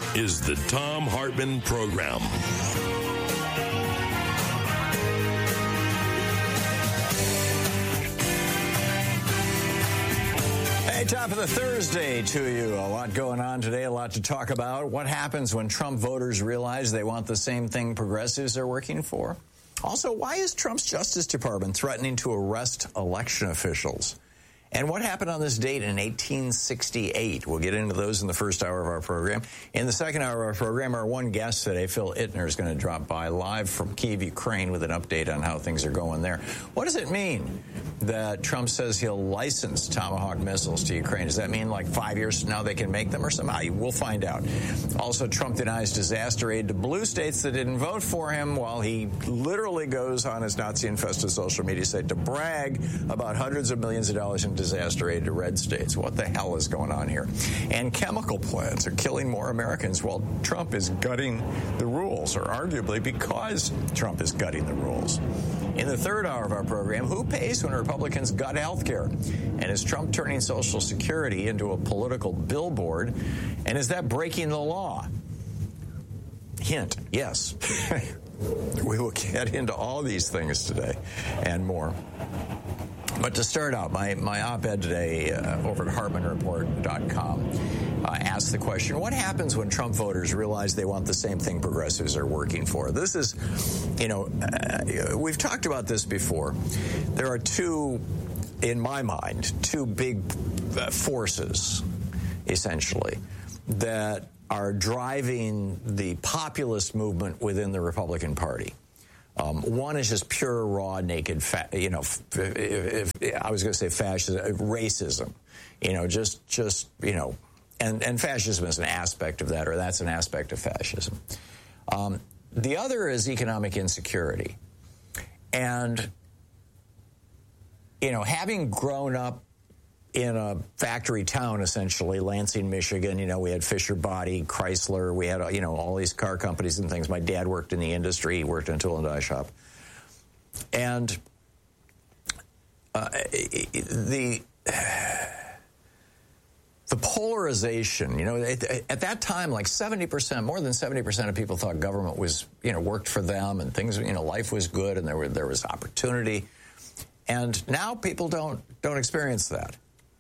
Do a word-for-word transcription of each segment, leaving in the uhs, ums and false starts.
is the Thom Hartmann Program. Hey, top of the Thursday to you. A lot going on today, a lot to talk about. What happens when Trump voters realize they want the same thing progressives are working for? Also, why is Trump's Justice Department threatening to arrest election officials? And what happened on this date in eighteen sixty-eight? We'll get into those in the first hour of our program. In the second hour of our program, our one guest today, Phil Ittner, is going to drop by live from Kyiv, Ukraine, with an update on how things are going there. What does it mean that Trump says he'll license Tomahawk missiles to Ukraine? Does that mean like five years from now they can make them or somehow? We'll find out. Also, Trump denies disaster aid to blue states that didn't vote for him, while he literally goes on his Nazi-infested social media site to brag about hundreds of millions of dollars in disaster aid to red states. What the hell is going on here? And chemical plants are killing more Americans while Trump is gutting the rules, or arguably because Trump is gutting the rules. In the third hour of our program, who pays when Republicans gut health care? And is Trump turning Social Security into a political billboard? And is that breaking the law? Hint, yes. We will get into all these things today and more. But to start out, my, my op-ed today uh, over at Hartmann Report dot com uh, asks the question, what happens when Trump voters realize they want the same thing progressives are working for? This is, you know, uh, we've talked about this before. There are two, in my mind, two big uh, forces, essentially, that are driving the populist movement within the Republican Party. Um, one is just pure, raw, naked, fa- you know, if, if, if, I was going to say fascism, racism, you know, just, just, you know, and, and fascism is an aspect of that, or that's an aspect of fascism. Um, the other is economic insecurity. And, you know, having grown up in a factory town, essentially, Lansing, Michigan, you know, we had Fisher Body, Chrysler, we had, you know, all these car companies and things. My dad worked in the industry. He worked in a tool and die shop. And uh, the the polarization, you know, at, at that time, like seventy percent, more than seventy percent of people thought government was, you know, worked for them and things, you know, life was good and there were there was opportunity. And now people don't don't experience that.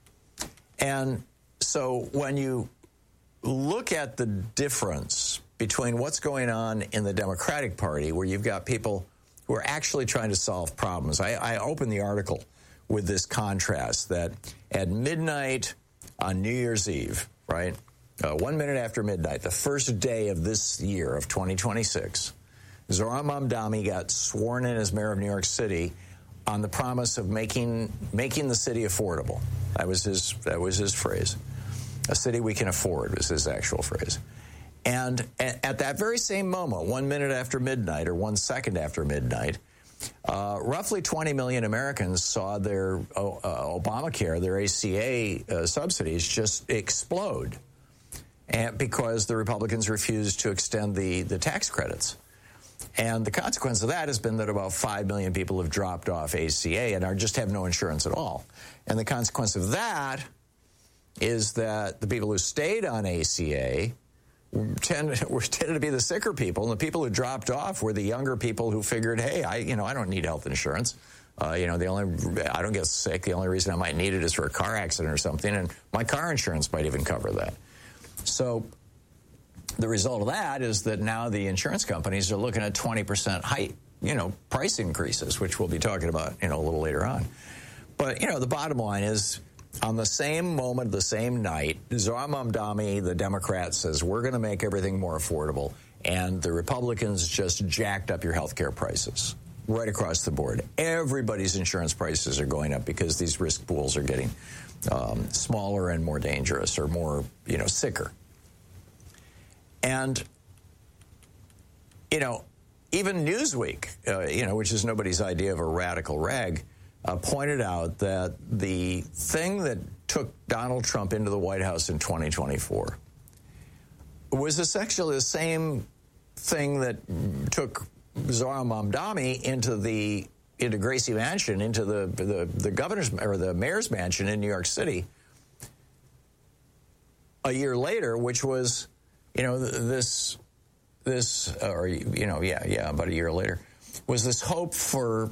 And so when you look at the difference between what's going on in the Democratic Party, where you've got people who are actually trying to solve problems. I, I opened the article with this contrast that at midnight on New Year's Eve, right, uh, one minute after midnight, the first day of this year of twenty twenty-six, Zohran Mamdani got sworn in as mayor of New York City on the promise of making making the city affordable. That was his that was his phrase. A city we can afford was his actual phrase. And at that very same moment, one minute after midnight or one second after midnight, uh, roughly twenty million Americans saw their uh, Obamacare, their A C A uh, subsidies just explode, and because the Republicans refused to extend the, the tax credits. And the consequence of that has been that about five million people have dropped off A C A and are just have no insurance at all. And the consequence of that is that the people who stayed on A C A tend, were tended to be the sicker people, and the people who dropped off were the younger people who figured, hey, I you know I don't need health insurance. Uh, you know, the only I don't get sick. The only reason I might need it is for a car accident or something, and my car insurance might even cover that. So the result of that is that now the insurance companies are looking at twenty percent height, you know, price increases, which we'll be talking about, you know, a little later on. But, you know, the bottom line is, on the same moment, the same night, Zohran Mamdani, the Democrat, says, we're going to make everything more affordable. And the Republicans just jacked up your health care prices right across the board. Everybody's insurance prices are going up because these risk pools are getting um, smaller and more dangerous, or more, you know, sicker. And, you know, even Newsweek, uh, you know, which is nobody's idea of a radical rag, uh, pointed out that the thing that took Donald Trump into the White House in twenty twenty-four was essentially the same thing that took Zohran Mamdani into the into Gracie Mansion, into the, the the governor's or the mayor's mansion in New York City a year later, which was, you know, this, this, uh, or, you know, yeah, yeah, about a year later, was this hope for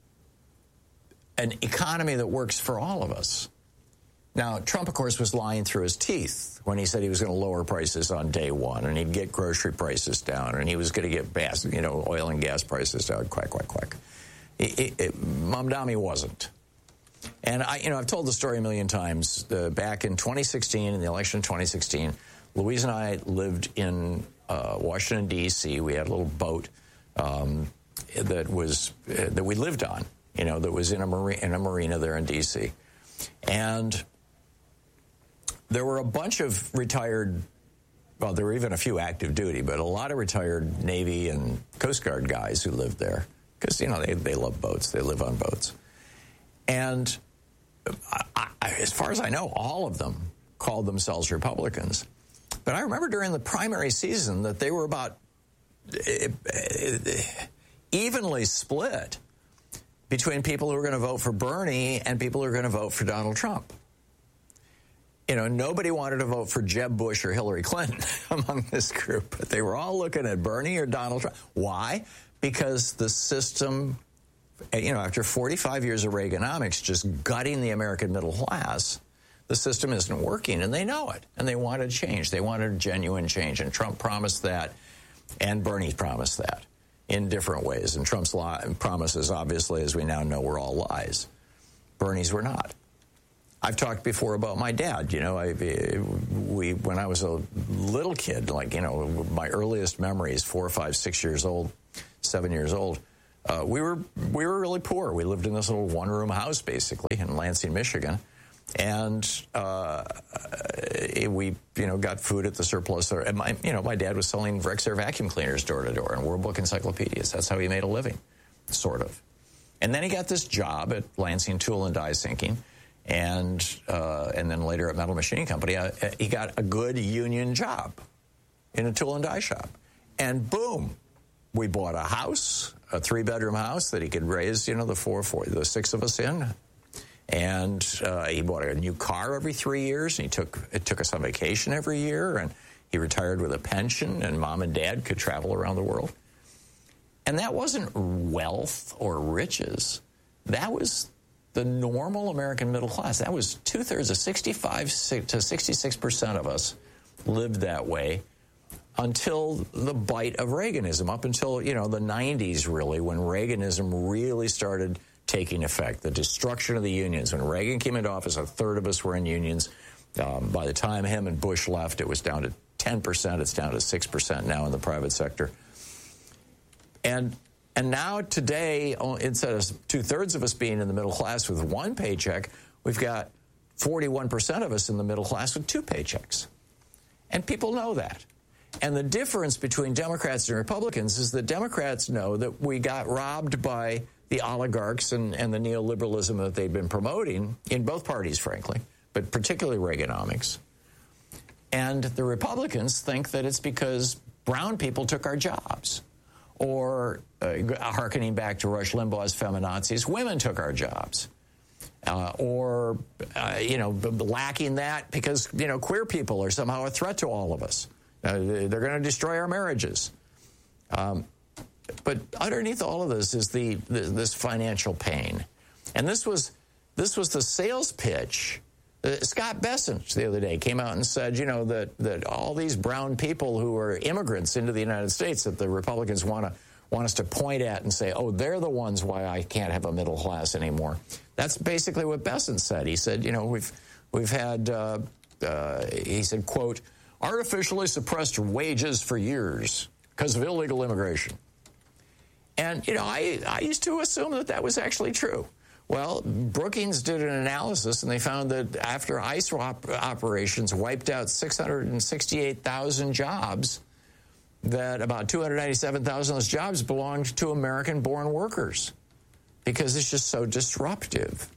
an economy that works for all of us. Now, Trump, of course, was lying through his teeth when he said he was going to lower prices on day one, and he'd get grocery prices down, and he was going to get gas, you know, oil and gas prices down, quack, quack, quack. It, it, it, Mamdani wasn't. And, I, you know, I've told the story a million times. Uh, back in twenty sixteen, in the election of twenty sixteen, Louise and I lived in uh, Washington, D C We had a little boat um, that was uh, that we lived on, you know, that was in a, marina, in a marina there in D C And there were a bunch of retired, well, there were even a few active duty, but a lot of retired Navy and Coast Guard guys who lived there because, you know, they, they love boats. They live on boats. And I, I, as far as I know, all of them called themselves Republicans. But I remember during the primary season that they were about evenly split between people who were going to vote for Bernie and people who were going to vote for Donald Trump. You know, nobody wanted to vote for Jeb Bush or Hillary Clinton among this group, but they were all looking at Bernie or Donald Trump. Why? Because the system, you know, after forty-five years of Reaganomics just gutting the American middle class, the system isn't working, and they know it, and they wanted change. They wanted genuine change, and Trump promised that, and Bernie promised that in different ways. And Trump's promises, obviously, as we now know, were all lies. Bernie's were not. I've talked before about my dad. You know, I, we when I was a little kid, like, you know, my earliest memories, four, five, six years old, seven years old, uh, we were we were really poor. We lived in this little one-room house, basically, in Lansing, Michigan, and uh, we, you know, got food at the surplus. Or, and my, you know, my dad was selling Rexair vacuum cleaners door to door and World Book encyclopedias. That's how he made a living, sort of. And then he got this job at Lansing Tool and Die Sinking. And uh, and then later at Metal Machining Company, uh, he got a good union job in a tool and die shop. And boom, we bought a house, a three-bedroom house that he could raise, you know, the four, four, the six of us in. And uh, he bought a new car every three years, and he took it took us on vacation every year. And he retired with a pension, and mom and dad could travel around the world. And that wasn't wealth or riches. That was the normal American middle class. That was two-thirds of sixty-five to sixty-six percent of us lived that way until the bite of Reaganism, up until, you know, the nineties, really, when Reaganism really started taking effect, the destruction of the unions. When Reagan came into office, a third of us were in unions. Um, by the time him and Bush left, it was down to ten percent. It's down to six percent now in the private sector. And And now today, instead of two-thirds of us being in the middle class with one paycheck, we've got forty-one percent of us in the middle class with two paychecks. And people know that. And the difference between Democrats and Republicans is that Democrats know that we got robbed by the oligarchs and, and the neoliberalism that they've been promoting in both parties, frankly, but particularly Reaganomics. And the Republicans think that it's because brown people took our jobs. Or, uh, hearkening back to Rush Limbaugh's feminazis, women took our jobs. Uh, or, uh, you know, lacking that because, you know, queer people are somehow a threat to all of us. Uh, they're going to destroy our marriages. Um, but underneath all of this is the, the this financial pain. And this was this was the sales pitch. Uh, Scott Bessent the other day came out and said, you know, that, that all these brown people who are immigrants into the United States that the Republicans want to want us to point at and say, oh, they're the ones why I can't have a middle class anymore. That's basically what Bessent said. He said, you know, we've we've had, uh, uh, he said, quote, artificially suppressed wages for years because of illegal immigration. And, you know, I, I used to assume that that was actually true. Well, Brookings did an analysis, and they found that after ICE op- operations wiped out six hundred sixty-eight thousand jobs, that about two hundred ninety-seven thousand of those jobs belonged to American-born workers because it's just so disruptive.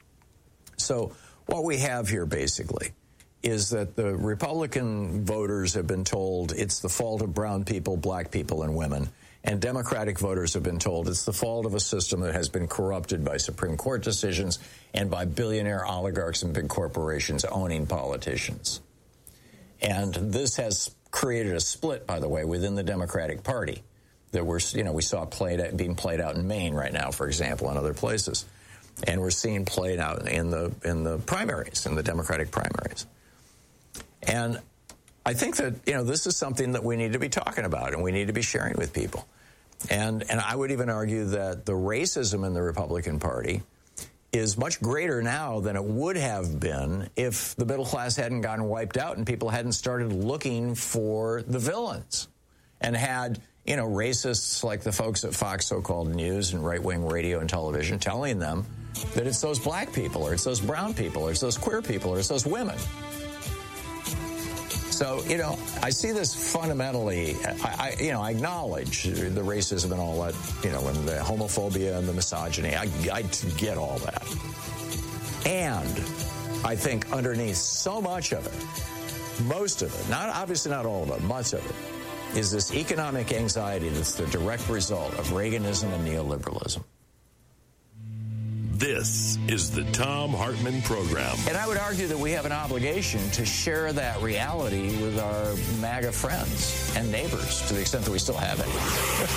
So what we have here, basically, is that the Republican voters have been told it's the fault of brown people, black people, and women. And Democratic voters have been told it's the fault of a system that has been corrupted by Supreme Court decisions and by billionaire oligarchs and big corporations owning politicians. And this has created a split, by the way, within the Democratic Party that we're, you know, we saw played out, being played out in Maine right now, for example, and other places. And we're seeing played out in the in the primaries, in the Democratic primaries. And I think that, you know, this is something that we need to be talking about and we need to be sharing with people. And and I would even argue that the racism in the Republican Party is much greater now than it would have been if the middle class hadn't gotten wiped out and people hadn't started looking for the villains and had, you know, racists like the folks at Fox so-called News and right-wing radio and television telling them that it's those black people or it's those brown people or it's those queer people or it's those women. So, you know, I see this fundamentally, I, I, you know, I acknowledge the racism and all that, you know, and the homophobia and the misogyny. I, I get all that. And I think underneath so much of it, most of it, not obviously not all of it, much of it, is this economic anxiety that's the direct result of Reaganism and neoliberalism. This is the Thom Hartmann Program. And I would argue that we have an obligation to share that reality with our MAGA friends and neighbors, to the extent that we still have any.